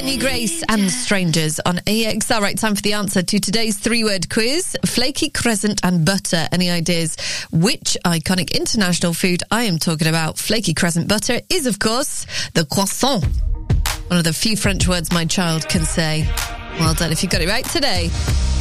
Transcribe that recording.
Jenny Grace and Strangers on EXR. Right, time for the answer to today's three-word quiz. Flaky, crescent and butter. Any ideas which iconic international food I am talking about? Flaky, crescent, butter is, of course, the croissant. One of the few French words my child can say. Well done if you got it right today.